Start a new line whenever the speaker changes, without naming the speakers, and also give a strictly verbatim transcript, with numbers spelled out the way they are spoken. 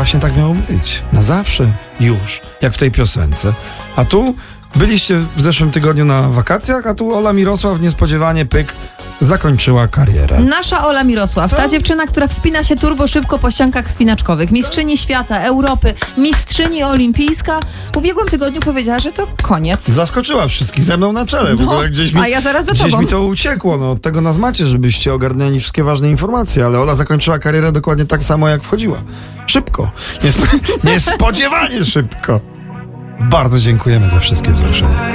właśnie tak miało być. Na zawsze już, jak w tej piosence. A tu byliście w zeszłym tygodniu na wakacjach, a tu Ola Mirosław niespodziewanie pyk zakończyła karierę.
Nasza Ola Mirosław, ta dziewczyna, która wspina się turbo szybko po ściankach wspinaczkowych, mistrzyni świata, Europy, mistrzyni olimpijska, w ubiegłym tygodniu powiedziała, że to koniec.
Zaskoczyła wszystkich, ze mną na czele. W
No,
ogóle gdzieś mi,
a ja zaraz za
gdzieś
tobą.
mi to uciekło. No, od tego nas macie, żebyście ogarnęli wszystkie ważne informacje, ale Ola zakończyła karierę dokładnie tak samo, jak wchodziła. Szybko. Niespo- niespodziewanie szybko. Bardzo dziękujemy za wszystkie wzruszenia.